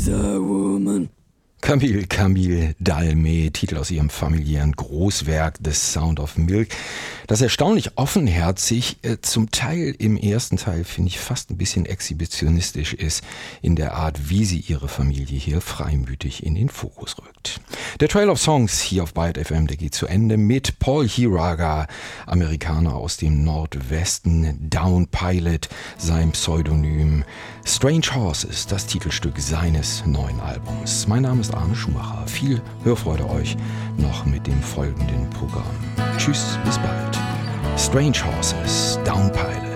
She's a woman. Camille Dalmé, Titel aus ihrem familiären Großwerk The Sound of Milk, das erstaunlich offenherzig, zum Teil im ersten Teil, finde ich, fast ein bisschen exhibitionistisch ist, in der Art, wie sie ihre Familie hier freimütig in den Fokus rückt. Der Trail of Songs hier auf Byte FM, der geht zu Ende mit Paul Hiraga, Amerikaner aus dem Nordwesten, Down Pilot, sein Pseudonym, Strange Horses, das Titelstück seines neuen Albums. Mein Name ist Arne Schumacher. Viel Hörfreude euch noch mit dem folgenden Programm. Tschüss, bis bald. Strange Horses, Down Pilot.